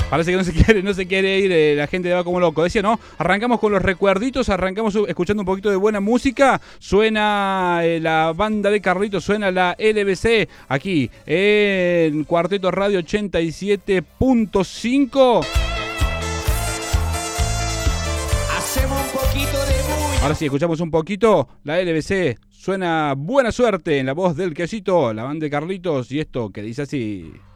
Parece que no se quiere ir, la gente va como loco. Decía, ¿no? Arrancamos con los recuerditos, arrancamos escuchando un poquito de buena música. Suena la banda de Carlitos, suena la LBC aquí en Cuarteto Radio 87.5. Hacemos un poquito de bulla. Ahora sí, escuchamos un poquito la LBC. Suena Buena Suerte en la voz del Quesito, la banda de Carlitos y esto que dice así.